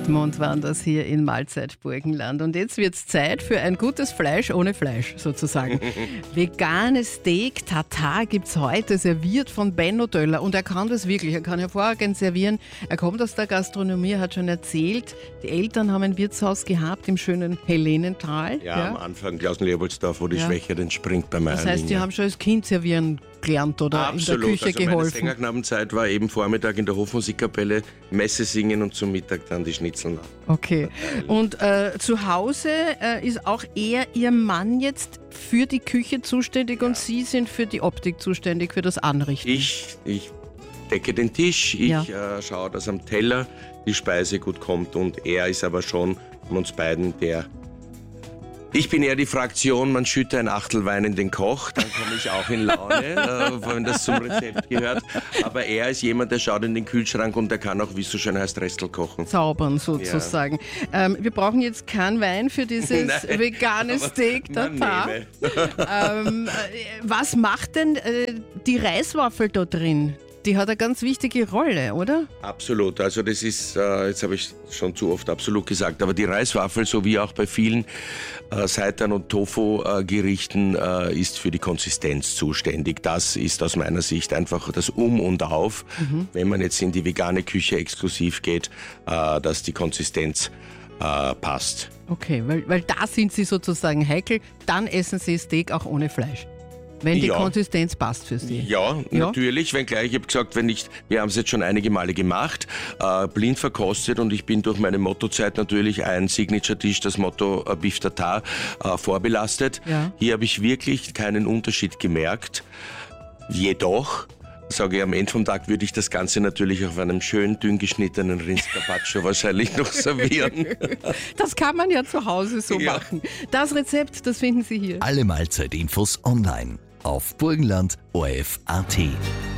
Edmund waren das hier in Mahlzeit Burgenland. Und jetzt wird es Zeit für ein gutes Fleisch ohne Fleisch sozusagen. Veganes Steak Tartar gibt es heute, serviert von Benno Döller. Und er kann das wirklich, er kann hervorragend servieren. Er kommt aus der Gastronomie, er hat schon erzählt, die Eltern haben ein Wirtshaus gehabt im schönen Helenental. Ja, am Anfang Klausen-Leopoldsdorf, wo die Schwäche entspringt bei meiner Das heißt, Sie haben schon als Kind servieren gelernt oder Absolut. in der Küche Meine geholfen? Sängerknabenzeit war eben Vormittag in der Hofmusikkapelle Messe singen und zum Mittag dann die Schnitzel nach. Okay. Und zu Hause ist auch eher Ihr Mann jetzt für die Küche zuständig und Sie sind für die Optik zuständig, für das Anrichten? Ich decke den Tisch, ich schaue, dass am Teller die Speise gut kommt und er ist aber schon von uns beiden Ich bin eher die Fraktion, man schütte ein Achtel Wein in den Koch, dann komme ich auch in Laune, wenn das zum Rezept gehört. Aber er ist jemand, der schaut in den Kühlschrank und der kann auch, wie es so schön heißt, Restel kochen. Zaubern sozusagen. Ja. Wir brauchen jetzt keinen Wein für dieses vegane Steak Tartar. Was macht denn die Reiswaffel da drin? Die hat eine ganz wichtige Rolle, oder? Absolut. Also das ist, jetzt habe ich schon zu oft absolut gesagt, aber die Reiswaffel, so wie auch bei vielen Seitan- und Tofu-Gerichten, ist für die Konsistenz zuständig. Das ist aus meiner Sicht einfach das Um und Auf, wenn man jetzt in die vegane Küche exklusiv geht, dass die Konsistenz passt. Okay, weil da sind Sie sozusagen heikel, dann essen Sie Steak auch ohne Fleisch. Wenn die Konsistenz passt für Sie. Ja, natürlich, wenngleich, ich habe gesagt, wir haben es jetzt schon einige Male gemacht, blind verkostet und ich bin durch meine Mottozeit natürlich ein Signature-Dish, das Motto Beef Tartar, vorbelastet. Ja. Hier habe ich wirklich keinen Unterschied gemerkt. Jedoch, sage ich, am Ende vom Tag würde ich das Ganze natürlich auf einem schön dünn geschnittenen Rindscarpaccio wahrscheinlich noch servieren. Das kann man ja zu Hause so machen. Das Rezept, das finden Sie hier. Alle Mahlzeitinfos online auf burgenland.orf.at.